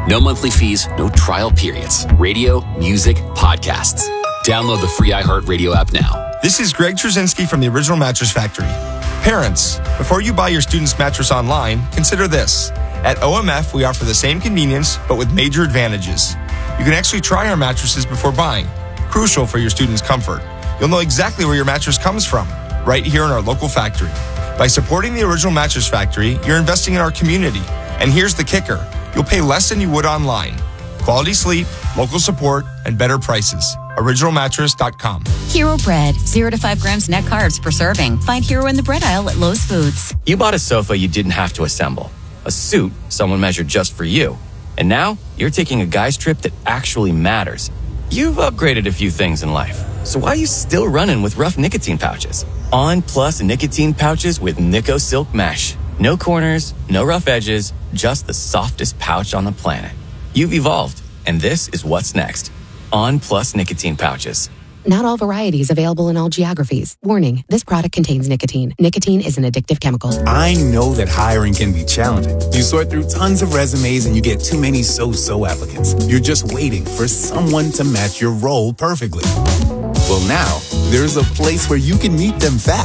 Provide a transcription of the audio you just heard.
No monthly fees, no trial periods. Radio, music, podcasts. Download the free iHeartRadio app now. This is Greg Trzynski from the Original Mattress Factory. Parents, before you buy your student's mattress online, consider this. At OMF, we offer the same convenience, but with major advantages. You can actually try our mattresses before buying, crucial for your student's comfort. You'll know exactly where your mattress comes from, right here in our local factory. By supporting the Original Mattress Factory, you're investing in our community. And here's the kicker. You'll pay less than you would online. Quality sleep, local support, and better prices. OriginalMattress.com. Hero Bread, 0 to 5 grams net carbs per serving. Find Hero in the bread aisle at Lowe's Foods. You bought a sofa you didn't have to assemble. A suit someone measured just for you. And now you're taking a guy's trip that actually matters. You've upgraded a few things in life. So why are you still running with rough nicotine pouches? On Plus nicotine pouches with Nico Silk Mesh. No corners, no rough edges, just the softest pouch on the planet. You've evolved, and this is what's next. On Plus nicotine pouches. Not all varieties available in all geographies. Warning, this product contains nicotine. Nicotine is an addictive chemical. I know that hiring can be challenging. You sort through tons of resumes and you get too many so-so applicants. You're just waiting for someone to match your role perfectly. Well, now, there's a place where you can meet them fast.